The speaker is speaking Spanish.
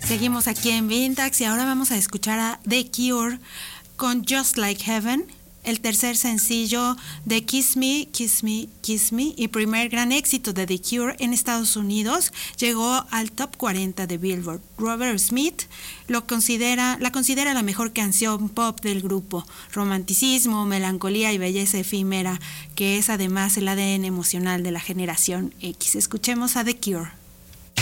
Seguimos aquí en Vintax y ahora vamos a escuchar a The Cure con Just Like Heaven, el tercer sencillo de Kiss Me, Kiss Me, Kiss Me y primer gran éxito de The Cure en Estados Unidos. Llegó al top 40 de Billboard. Robert Smith la considera la mejor canción pop del grupo. Romanticismo, melancolía y belleza efímera, que es además el ADN emocional de la generación X. Escuchemos a The Cure.